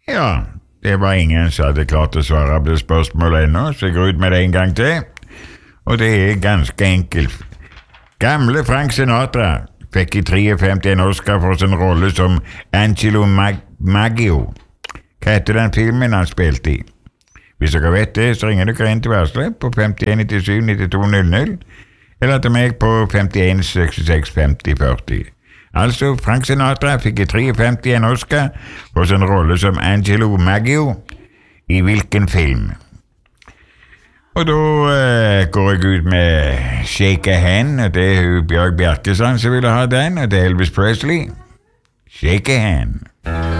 Ja, det var ingen som hadde klart å svare på det spørsmålet ennå, så jeg går ut med det en gang til. Og det er ganske enkelt. Gamle Frank Sinatra fikk i 53 en Oscar for sin rolle som Angelo Maggio. Hva heter den filmen han spilte i? Hvis dere vet det, så ringer dere inn til Varsle på 5197-9200, eller til meg på 5166-5040. Altså, Frank Sinatra fikk i 53 en Oscar for sin rolle som Angelo Maggio i hvilken film? Og da går jeg ut med Shake a Hand, og det er Bjørg Bjerkestrand som ville ha den, og det er Elvis Presley. Shake a Hand.